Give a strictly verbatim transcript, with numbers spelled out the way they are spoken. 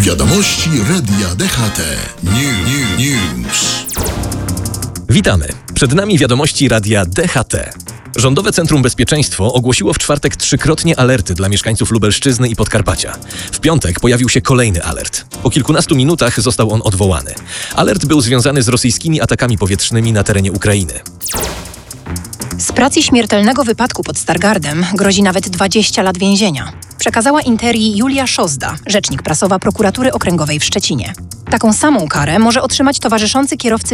Wiadomości Radia D H T. New, new, news. Witamy. Przed nami wiadomości Radia D H T. Rządowe Centrum Bezpieczeństwo ogłosiło w czwartek trzykrotnie alerty dla mieszkańców Lubelszczyzny i Podkarpacia. W piątek pojawił się kolejny alert. Po kilkunastu minutach został on odwołany. Alert był związany z rosyjskimi atakami powietrznymi na terenie Ukrainy. Z racji śmiertelnego wypadku pod Stargardem grozi nawet dwadzieścia lat więzienia. Przekazała Interii Julia Szozda, rzecznik prasowa Prokuratury Okręgowej w Szczecinie. Taką samą karę może otrzymać towarzyszący kierowcy